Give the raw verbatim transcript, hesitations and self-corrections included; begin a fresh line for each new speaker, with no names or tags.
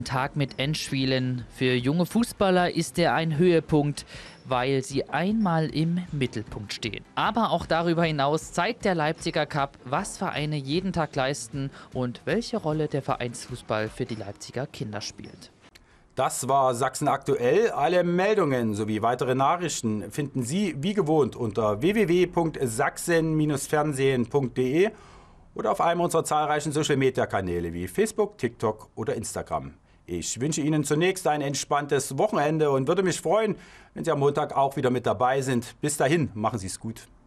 Tag mit Endspielen. Für junge Fußballer ist er ein Höhepunkt, weil sie einmal im Mittelpunkt stehen. Aber auch darüber hinaus zeigt der Leipziger Cup, was Vereine jeden Tag leisten und welche Rolle der Vereinsfußball für die Leipziger Kinder spielt.
Das war Sachsen aktuell. Alle Meldungen sowie weitere Nachrichten finden Sie wie gewohnt unter w w w punkt sachsen Bindestrich fernsehen punkt de oder auf einem unserer zahlreichen Social-Media-Kanäle wie Facebook, TikTok oder Instagram. Ich wünsche Ihnen zunächst ein entspanntes Wochenende und würde mich freuen, wenn Sie am Montag auch wieder mit dabei sind. Bis dahin, machen Sie es gut.